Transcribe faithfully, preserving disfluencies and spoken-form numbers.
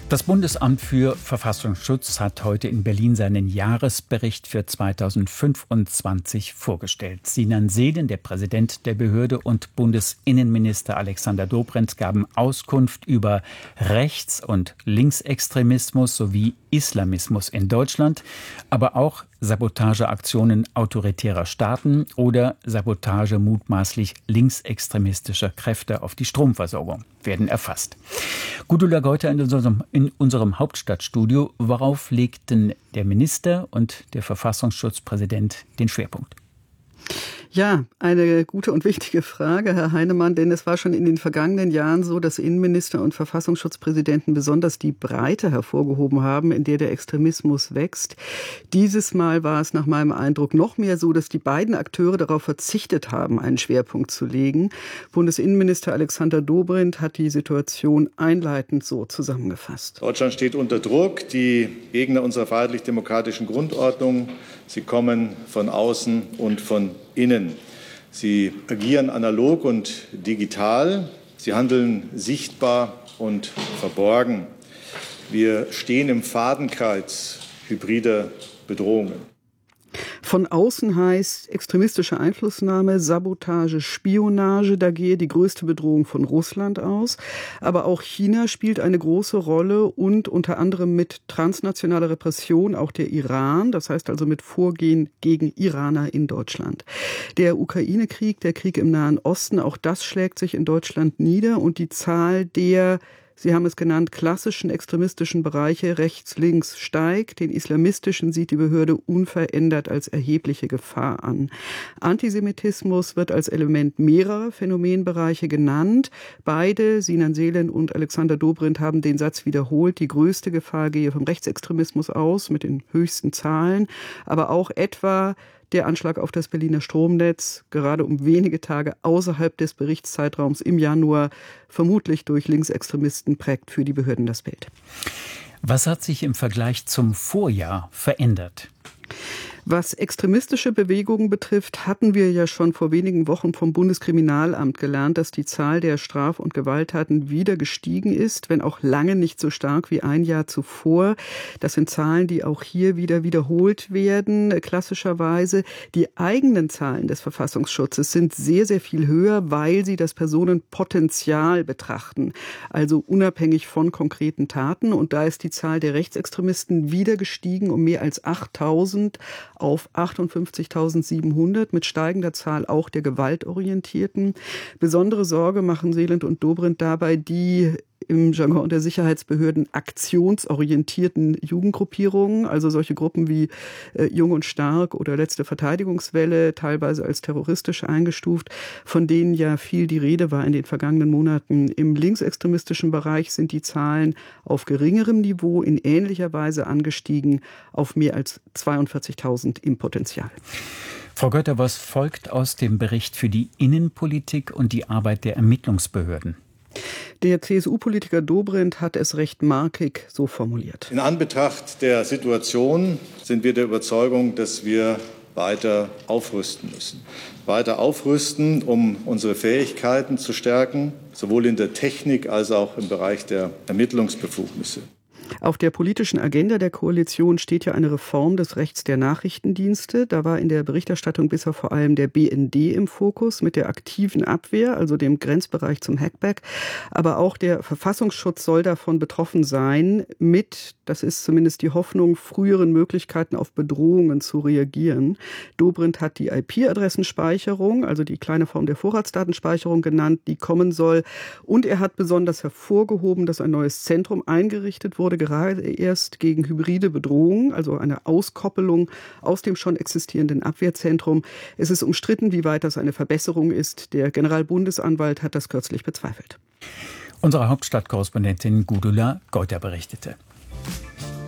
Das Bundesamt für Verfassungsschutz hat heute in Berlin seinen Jahresbericht für zweitausendfünfundzwanzig vorgestellt. Sinan Selen, der Präsident der Behörde, und Bundesinnenminister Alexander Dobrindt gaben Auskunft über Rechts- und Linksextremismus sowie Islamismus in Deutschland, aber auch Sabotageaktionen autoritärer Staaten oder Sabotage mutmaßlich linksextremistischer Kräfte auf die Stromversorgung werden erfasst. Gudula Geuter in unserem, in unserem Hauptstadtstudio. Worauf legten der Minister und der Verfassungsschutzpräsident den Schwerpunkt? Ja, eine gute und wichtige Frage, Herr Heinemann, denn es war schon in den vergangenen Jahren so, dass Innenminister und Verfassungsschutzpräsidenten besonders die Breite hervorgehoben haben, in der der Extremismus wächst. Dieses Mal war es nach meinem Eindruck noch mehr so, dass die beiden Akteure darauf verzichtet haben, einen Schwerpunkt zu legen. Bundesinnenminister Alexander Dobrindt hat die Situation einleitend so zusammengefasst. Deutschland steht unter Druck. Die Gegner unserer freiheitlich-demokratischen Grundordnung, sie kommen von außen und von innen. Sie agieren analog und digital. Sie handeln sichtbar und verborgen. Wir stehen im Fadenkreuz hybrider Bedrohungen. Von außen heißt extremistische Einflussnahme, Sabotage, Spionage, da gehe die größte Bedrohung von Russland aus. Aber auch China spielt eine große Rolle und unter anderem mit transnationaler Repression auch der Iran, das heißt also mit Vorgehen gegen Iraner in Deutschland. Der Ukraine-Krieg, der Krieg im Nahen Osten, auch das schlägt sich in Deutschland nieder und die Zahl der Sie haben es genannt, klassischen extremistischen Bereiche rechts, links steigt. Den islamistischen sieht die Behörde unverändert als erhebliche Gefahr an. Antisemitismus wird als Element mehrerer Phänomenbereiche genannt. Beide, Sinan Selen und Alexander Dobrindt, haben den Satz wiederholt. Die größte Gefahr gehe vom Rechtsextremismus aus mit den höchsten Zahlen, aber auch etwa der Anschlag auf das Berliner Stromnetz, gerade um wenige Tage außerhalb des Berichtszeitraums im Januar, vermutlich durch Linksextremisten, prägt für die Behörden das Bild. Was hat sich im Vergleich zum Vorjahr verändert? Was extremistische Bewegungen betrifft, hatten wir ja schon vor wenigen Wochen vom Bundeskriminalamt gelernt, dass die Zahl der Straf- und Gewalttaten wieder gestiegen ist, wenn auch lange nicht so stark wie ein Jahr zuvor. Das sind Zahlen, die auch hier wieder wiederholt werden. Klassischerweise die eigenen Zahlen des Verfassungsschutzes sind sehr, sehr viel höher, weil sie das Personenpotenzial betrachten, also unabhängig von konkreten Taten. Und da ist die Zahl der Rechtsextremisten wieder gestiegen um mehr als achttausend. Auf achtundfünfzigtausendsiebenhundert, mit steigender Zahl auch der Gewaltorientierten. Besondere Sorge machen Selen und Dobrindt dabei die im Jargon der Sicherheitsbehörden aktionsorientierten Jugendgruppierungen, also solche Gruppen wie äh, Jung und Stark oder Letzte Verteidigungswelle, teilweise als terroristisch eingestuft, von denen ja viel die Rede war in den vergangenen Monaten. Im linksextremistischen Bereich sind die Zahlen auf geringerem Niveau in ähnlicher Weise angestiegen, auf mehr als zweiundvierzigtausend im Potenzial. Frau Geuter, was folgt aus dem Bericht für die Innenpolitik und die Arbeit der Ermittlungsbehörden? Der C S U-Politiker Dobrindt hat es recht markig so formuliert. In Anbetracht der Situation sind wir der Überzeugung, dass wir weiter aufrüsten müssen. Weiter aufrüsten, um unsere Fähigkeiten zu stärken, sowohl in der Technik als auch im Bereich der Ermittlungsbefugnisse. Auf der politischen Agenda der Koalition steht ja eine Reform des Rechts der Nachrichtendienste. Da war in der Berichterstattung bisher vor allem der B N D im Fokus mit der aktiven Abwehr, also dem Grenzbereich zum Hackback. Aber auch der Verfassungsschutz soll davon betroffen sein, mit, das ist zumindest die Hoffnung, früheren Möglichkeiten auf Bedrohungen zu reagieren. Dobrindt hat die I P-Adressenspeicherung, also die kleine Form der Vorratsdatenspeicherung genannt, die kommen soll. Und er hat besonders hervorgehoben, dass ein neues Zentrum eingerichtet wurde, gerade erst gegen hybride Bedrohungen, also eine Auskoppelung aus dem schon existierenden Abwehrzentrum. Es ist umstritten, wie weit das eine Verbesserung ist. Der Generalbundesanwalt hat das kürzlich bezweifelt. Unsere Hauptstadtkorrespondentin Gudula Geuter berichtete.